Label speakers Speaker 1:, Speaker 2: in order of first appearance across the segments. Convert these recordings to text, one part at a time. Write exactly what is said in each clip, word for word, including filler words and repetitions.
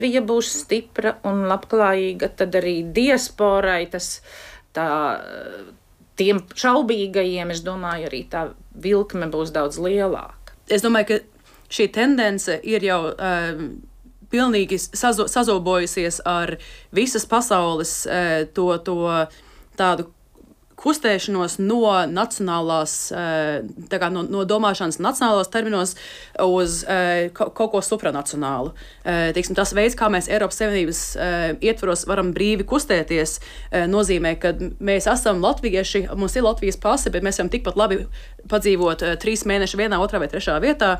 Speaker 1: Ja būs stipra un labklājīga, tad arī diasporai tas tā, tiem šaubīgajiem, es domāju, arī tā vilkme būs daudz lielāka.
Speaker 2: Es domāju, ka šī tendence ir jau um, pilnīgi sazo, sazobojusies ar visas pasaules uh, to, to tādu kustēšanos no nacionālās, tā kā no, no domāšanas nacionālās terminos uz kaut ko supranacionālu. Teiksim, tas veids, kā mēs Eiropas Savienības ietvaros varam brīvi kustēties, nozīmē, ka mēs esam latvieši, mums ir Latvijas pase, bet mēs varam tikpat labi padzīvot trīs mēneši vienā, otrā vai trešā vietā,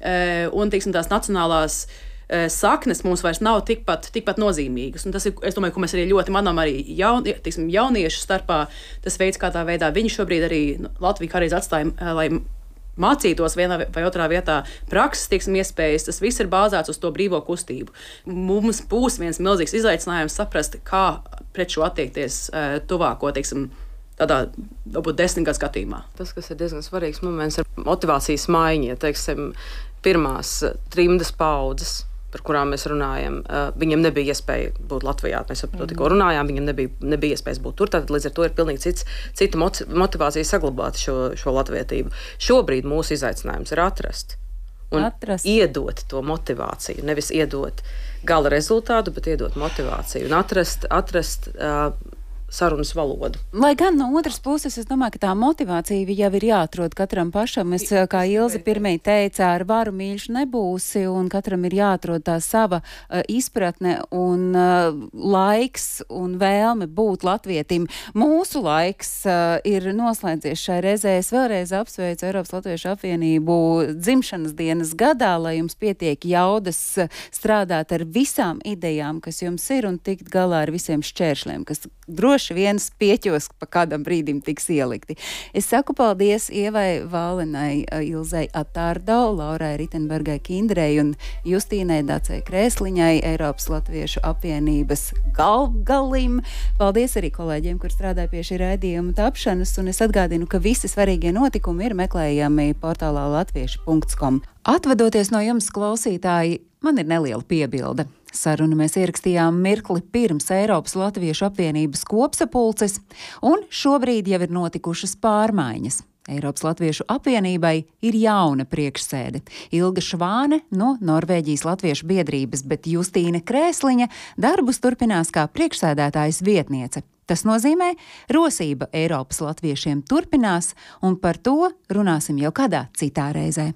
Speaker 2: un teiksim, tās nacionālās saknes mums vairs nav tikpat, tikpat nozīmīgas. Un tas ir, es domāju, ko mēs arī ļoti manām arī jaun, tiksim, jauniešu starpā, tas veids, kā tā veidā viņi šobrīd arī Latviju kā reiz atstāja, lai mācītos vienā vai otrā vietā prakses, tieksim, iespējas, tas viss ir bāzēts uz to brīvo kustību. Mums būs viens milzīgs izaicinājums saprast, kā pret šo attiekties tuvāko, teiksim, tādā, varbūt desmitgadu skatījumā.
Speaker 3: Tas, kas ir diezgan svarīgs moments, ir motivācijas maiņa, teiksim, pirmās trimdas paudzes, par kurām mēs runājam, uh, viņiem nebija iespēja būt Latvijā. Mēs par to tikko runājām, viņiem nebija, nebija iespējas būt tur, tad līdz ar to ir pilnīgi cits, cita motivācija saglabāt šo, šo latvietību. Šobrīd mūsu izaicinājums ir atrast un atrast. iedot to motivāciju, nevis iedot gala rezultātu, bet iedot motivāciju un atrast, atrast uh, sarunas valodu.
Speaker 4: Lai gan no otras puses, es domāju, ka tā motivācija jau ir jāatrod katram pašam. Es, kā Ilze pirmie teica, ar varu mīļš nebūsi, un katram ir jāatrod tā sava uh, izpratne un uh, laiks un vēlme būt latvietim. Mūsu laiks uh, ir noslēdzies šai reizē. Es vēlreiz apsveicu Eiropas Latviešu apvienību dzimšanas dienas gadā, lai jums pietiek jaudas strādāt ar visām idejām, kas jums ir, un tikt galā ar visiem šķēršļiem, kas droši viens pieķos pa kādam brīdim tiks ielikti. Es saku paldies Ievai Vālenai, Ilzei Atārdo, Laurai Ritenbergai Kindrei un Justīnai Dacei Krēsliņai, Eiropas Latviešu apvienības galvgalim. Paldies arī kolēģiem, kur strādāja pie šī raidījuma tapšanas, un es atgādinu, ka visi svarīgie notikumi ir meklējami portālā latvieši punkts com. Atvadoties no jums, klausītāji, man ir neliela piebilde. Sarunu mēs ierakstījām mirkli pirms Eiropas Latviešu apvienības kopsapulces, un šobrīd jau ir notikušas pārmaiņas. Eiropas Latviešu apvienībai ir jauna priekšsēde. Ilga Švāne no Norvēģijas Latviešu biedrības, bet Justīna Krēsliņa darbus turpinās kā priekšsēdētājas vietniece. Tas nozīmē, rosība Eiropas latviešiem turpinās, un par to runāsim jau kādā citā reizē.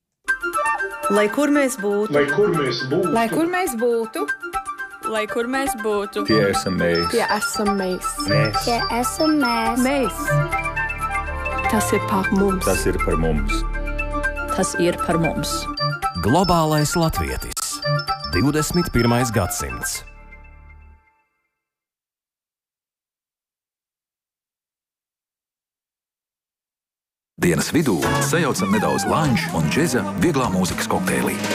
Speaker 5: Lai kur mēs būtu,
Speaker 6: lai kur mēs būtu,
Speaker 5: lai kur mēs būtu,
Speaker 7: lai kur mēs būtu,
Speaker 6: tie esam mēs,
Speaker 5: tie esam mēs,
Speaker 6: mēs,
Speaker 8: tie esam mēs,
Speaker 5: mēs. Tas ir par mums,
Speaker 6: tas ir par mums,
Speaker 7: tas ir par mums.
Speaker 9: Globālais latvietis, divdesmit pirmais gadsimts. Dienas vidū sajaucam nedaudz lanču un džeza vieglā mūzikas kokteilī.